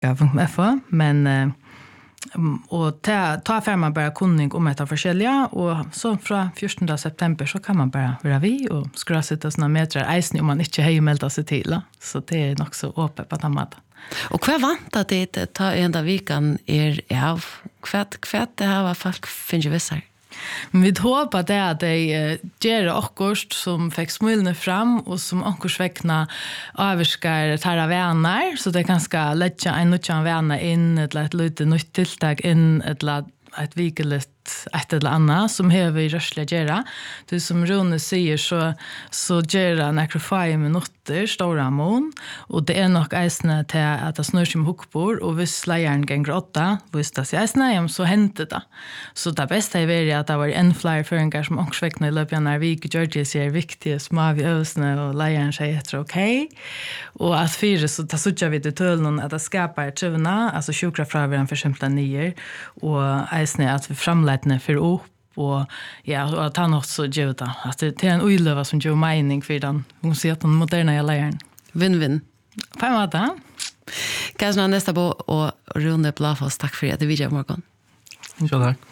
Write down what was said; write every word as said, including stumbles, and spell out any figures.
F men eh, och ta ta för man bara kunning om ett av forskjelliga och så från fjortonde september så kan man bara vara vi och skra sätta såna metrar isen om man inte har melda sig till så det är nog så öppet på den maten. Och vad väntar det ta enda veckan är av kvätt kvätt det här var folk finns ju vissar. Men vi hoppas det att det gör akkurst som fick smulna fram och som ankurs väckna överskar tarra vänner så det ganska lätt en nutjan vänner in ett lätt lite nytt tilltag in ett lätt ett vikeligt ett eller annat som har vi rörsliga gera. Det som Rune säger så så gera några fem minuter stora mån och det är nog äsna till att det snurrar som hookbord och vis lejaren gånger åtta vis det sig äsna så hände det. Så det bästa är väl att det var en flyer för en som också väckna i löpet när vi Georgia ser viktigt små vi ösna och lejaren säger att okej. Och att fyra så tar så vi det till någon att det skapar trivna alltså sjukra från för exempel nio och äsna att vi framlägger för upp och ja och att han också gjuta att det är en oilöva som gör mening för den hon ser att den moderna läraren vinn-vinn på en måte kanske nästa på och Rune Blafos tack för att det vidare morgon så tack